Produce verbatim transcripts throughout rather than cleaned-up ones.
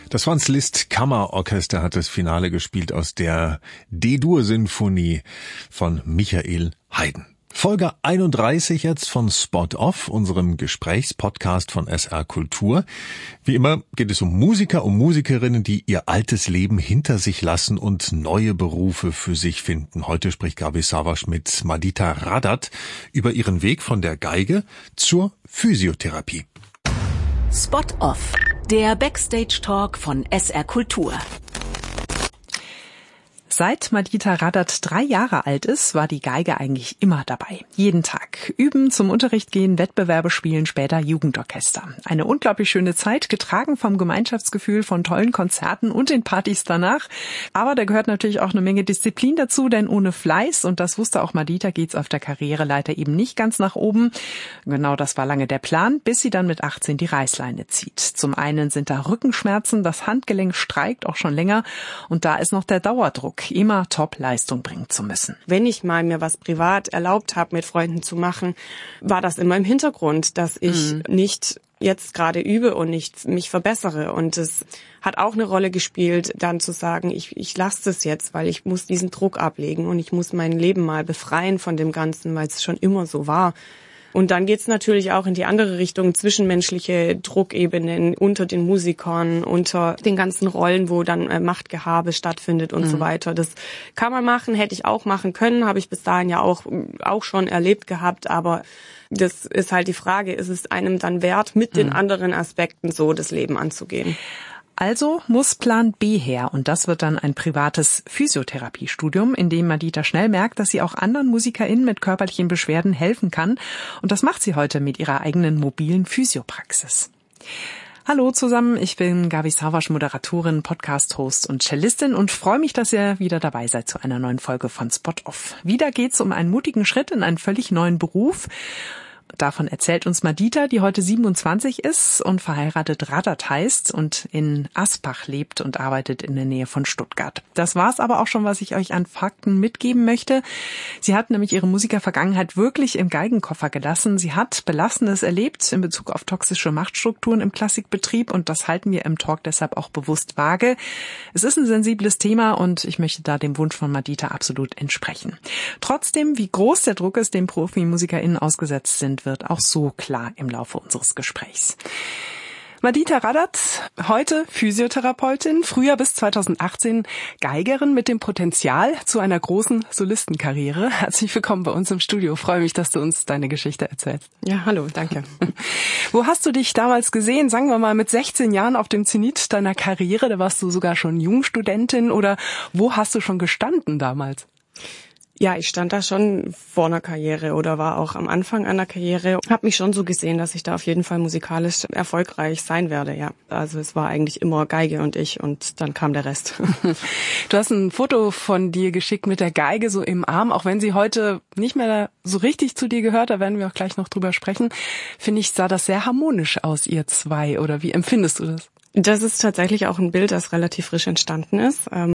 Das Franz Liszt Kammerorchester hat das Finale gespielt aus der D-Dur-Sinfonie von Michael Haydn. Folge einunddreißig jetzt von Spot Off, unserem Gesprächspodcast von S R Kultur. Wie immer geht es um Musiker, um Musikerinnen, die ihr altes Leben hinter sich lassen und neue Berufe für sich finden. Heute spricht Gabi Savasch mit Madita Radat über ihren Weg von der Geige zur Physiotherapie. Spot Off, der Backstage-Talk von S R Kultur. Seit Madita Radat drei Jahre alt ist, war die Geige eigentlich immer dabei. Jeden Tag. Üben, zum Unterricht gehen, Wettbewerbe spielen, später Jugendorchester. Eine unglaublich schöne Zeit, getragen vom Gemeinschaftsgefühl von tollen Konzerten und den Partys danach. Aber da gehört natürlich auch eine Menge Disziplin dazu, denn ohne Fleiß, und das wusste auch Madita, geht's auf der Karriereleiter eben nicht ganz nach oben. Genau das war lange der Plan, bis sie dann mit achtzehn die Reißleine zieht. Zum einen sind da Rückenschmerzen, das Handgelenk streikt auch schon länger und da ist noch der Dauerdruck, immer Top-Leistung bringen zu müssen. Wenn ich mal mir was privat erlaubt habe, mit Freunden zu machen, war das immer im Hintergrund, dass ich mhm. nicht jetzt gerade übe und nicht mich verbessere. Und es hat auch eine Rolle gespielt, dann zu sagen, ich, ich lasse das jetzt, weil ich muss diesen Druck ablegen und ich muss mein Leben mal befreien von dem Ganzen, weil es schon immer so war. Und dann geht's natürlich auch in die andere Richtung, zwischenmenschliche Druckebenen unter den Musikern, unter den ganzen Rollen, wo dann äh, Machtgehabe stattfindet und mhm. so weiter. Das kann man machen, hätte ich auch machen können, habe ich bis dahin ja auch auch schon erlebt gehabt, aber das ist halt die Frage, ist es einem dann wert, mit mhm. den anderen Aspekten so das Leben anzugehen? Also muss Plan B her und das wird dann ein privates Physiotherapiestudium, in dem Madita schnell merkt, dass sie auch anderen MusikerInnen mit körperlichen Beschwerden helfen kann. Und das macht sie heute mit ihrer eigenen mobilen Physiopraxis. Hallo zusammen, ich bin Gabi Savasch, Moderatorin, Podcast-Host und Cellistin und freue mich, dass ihr wieder dabei seid zu einer neuen Folge von Spot Off. Wieder geht's um einen mutigen Schritt in einen völlig neuen Beruf. Davon erzählt uns Madita, die heute siebenundzwanzig ist und verheiratet Radat heißt und in Aspach lebt und arbeitet in der Nähe von Stuttgart. Das war's aber auch schon, was ich euch an Fakten mitgeben möchte. Sie hat nämlich ihre Musikervergangenheit wirklich im Geigenkoffer gelassen. Sie hat Belastendes erlebt in Bezug auf toxische Machtstrukturen im Klassikbetrieb und das halten wir im Talk deshalb auch bewusst vage. Es ist ein sensibles Thema und ich möchte da dem Wunsch von Madita absolut entsprechen. Trotzdem, wie groß der Druck ist, dem ProfimusikerInnen ausgesetzt sind, wird auch so klar im Laufe unseres Gesprächs. Madita Radat, heute Physiotherapeutin, früher bis zweitausendachtzehn Geigerin mit dem Potenzial zu einer großen Solistenkarriere. Herzlich willkommen bei uns im Studio. Ich freue mich, dass du uns deine Geschichte erzählst. Ja, hallo, danke. Wo hast du dich damals gesehen? Sagen wir mal mit sechzehn Jahren auf dem Zenit deiner Karriere. Da warst du sogar schon Jungstudentin oder wo hast du schon gestanden damals? Ja, ich stand da schon vor einer Karriere oder war auch am Anfang einer Karriere. Habe mich schon so gesehen, dass ich da auf jeden Fall musikalisch erfolgreich sein werde, ja. Also es war eigentlich immer Geige und ich und dann kam der Rest. Du hast ein Foto von dir geschickt mit der Geige so im Arm, auch wenn sie heute nicht mehr so richtig zu dir gehört, da werden wir auch gleich noch drüber sprechen. Finde ich, sah das sehr harmonisch aus, ihr zwei, oder wie empfindest du das? Das ist tatsächlich auch ein Bild, das relativ frisch entstanden ist. Ähm,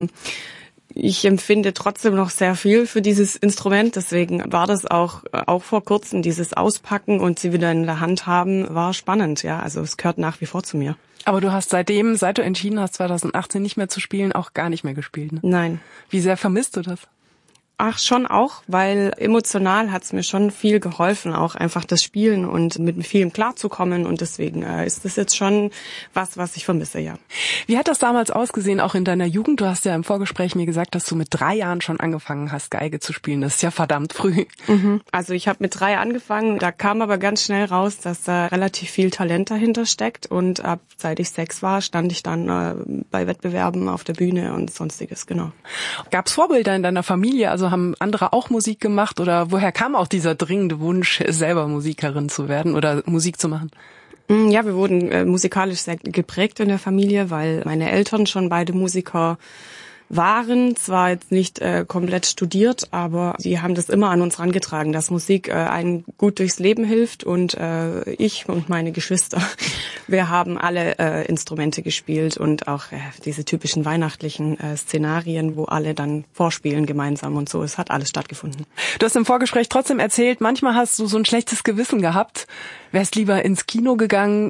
Ich empfinde trotzdem noch sehr viel für dieses Instrument, deswegen war das auch auch vor kurzem, dieses Auspacken und sie wieder in der Hand haben, war spannend, ja, also es gehört nach wie vor zu mir. Aber du hast seitdem, seit du entschieden hast, zweitausendachtzehn nicht mehr zu spielen, auch gar nicht mehr gespielt, ne? Nein. Wie sehr vermisst du das? Ach, schon auch, weil emotional hat's mir schon viel geholfen, auch einfach das Spielen und mit vielem klarzukommen und deswegen äh, ist das jetzt schon was, was ich vermisse, ja. Wie hat das damals ausgesehen, auch in deiner Jugend? Du hast ja im Vorgespräch mir gesagt, dass du mit drei Jahren schon angefangen hast, Geige zu spielen. Das ist ja verdammt früh. Mhm. Also ich habe mit drei angefangen, da kam aber ganz schnell raus, dass da relativ viel Talent dahinter steckt und ab seit ich sechs war, stand ich dann äh, bei Wettbewerben auf der Bühne und sonstiges, genau. Gab's Vorbilder in deiner Familie? Also haben andere auch Musik gemacht oder woher kam auch dieser dringende Wunsch, selber Musikerin zu werden oder Musik zu machen? Ja, wir wurden äh, musikalisch sehr geprägt in der Familie, weil meine Eltern schon beide Musiker waren, zwar jetzt nicht äh, komplett studiert, aber sie haben das immer an uns herangetragen, dass Musik äh, einem gut durchs Leben hilft und äh, ich und meine Geschwister, wir haben alle äh, Instrumente gespielt und auch äh, diese typischen weihnachtlichen äh, Szenarien, wo alle dann vorspielen gemeinsam und so, es hat alles stattgefunden. Du hast im Vorgespräch trotzdem erzählt, manchmal hast du so ein schlechtes Gewissen gehabt, wärst lieber ins Kino gegangen.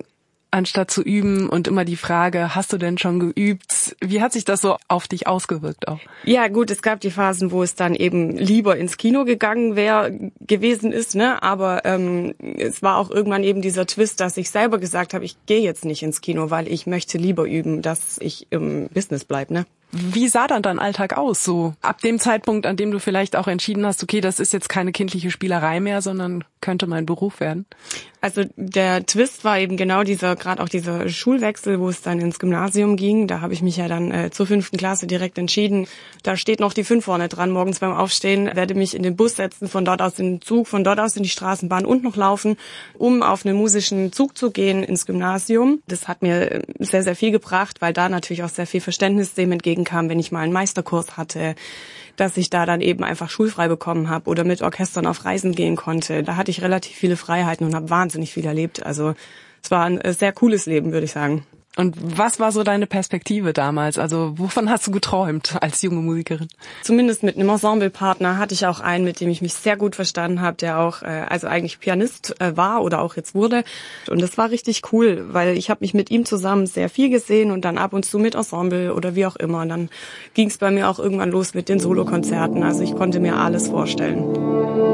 anstatt zu üben und immer die Frage, hast du denn schon geübt? Wie hat sich das so auf dich ausgewirkt auch? Ja gut, es gab die Phasen, wo es dann eben lieber ins Kino gegangen wäre, gewesen ist, ne? Aber ähm, es war auch irgendwann eben dieser Twist, dass ich selber gesagt habe, ich gehe jetzt nicht ins Kino, weil ich möchte lieber üben, dass ich im Business bleibe, ne? Wie sah dann dein Alltag aus, so ab dem Zeitpunkt, an dem du vielleicht auch entschieden hast, okay, das ist jetzt keine kindliche Spielerei mehr, sondern könnte mein Beruf werden? Also der Twist war eben genau dieser, gerade auch dieser Schulwechsel, wo es dann ins Gymnasium ging. Da habe ich mich ja dann äh, zur fünften Klasse direkt entschieden. Da steht noch die fünf vorne dran, morgens beim Aufstehen, werde mich in den Bus setzen, von dort aus in den Zug, von dort aus in die Straßenbahn und noch laufen, um auf einen musischen Zug zu gehen ins Gymnasium. Das hat mir sehr, sehr viel gebracht, weil da natürlich auch sehr viel Verständnis dem entgegenkam, wenn ich mal einen Meisterkurs hatte, dass ich da dann eben einfach schulfrei bekommen habe oder mit Orchestern auf Reisen gehen konnte. Da hatte ich relativ viele Freiheiten und habe wahnsinnig viel erlebt. Also es war ein sehr cooles Leben, würde ich sagen. Und was war so deine Perspektive damals? Also wovon hast du geträumt als junge Musikerin? Zumindest mit einem Ensemblepartner hatte ich auch einen, mit dem ich mich sehr gut verstanden habe, der auch äh, also eigentlich Pianist äh, war oder auch jetzt wurde. Und das war richtig cool, weil ich habe mich mit ihm zusammen sehr viel gesehen und dann ab und zu mit Ensemble oder wie auch immer. Und dann ging es bei mir auch irgendwann los mit den Solokonzerten. Also ich konnte mir alles vorstellen.